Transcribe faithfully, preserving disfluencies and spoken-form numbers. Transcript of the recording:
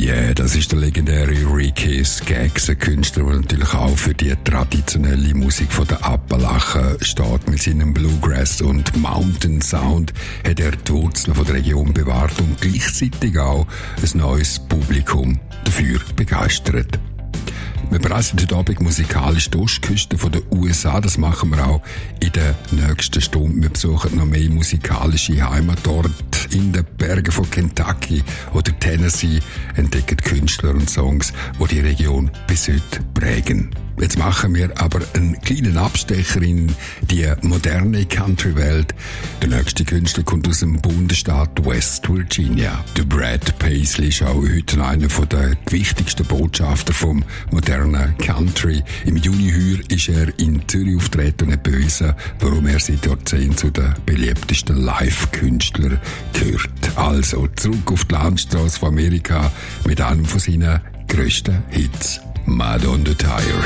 Yeah, das ist der legendäre Ricky Skaggs, ein Künstler, der natürlich auch für die traditionelle Musik von der Appalachen steht. Mit seinem Bluegrass und Mountain Sound hat er die Wurzeln von der Region bewahrt und gleichzeitig auch ein neues Publikum dafür begeistert. Wir bereisen heute Abend musikalisch die Ostküste der U S A. Das machen wir auch in der nächsten Stunde. Wir besuchen noch mehr musikalische Heimatorte in den Bergen von Kentucky oder Tennessee, entdecken Künstler und Songs, die die Region bis heute prägen. Jetzt machen wir aber einen kleinen Abstecher in die moderne Country-Welt. Der nächste Künstler kommt aus dem Bundesstaat West Virginia. Der Brad Paisley ist auch heute einer der wichtigsten Botschafter vom modernen Country. Im Juni heuer ist er in Zürich auftreten und hat bewiesen, warum er seit Jahrzehnten zu den beliebtesten Live-Künstlern gehört. Also zurück auf die Landstraße von Amerika mit einem von seinen grössten Hits, Mud on the Tires.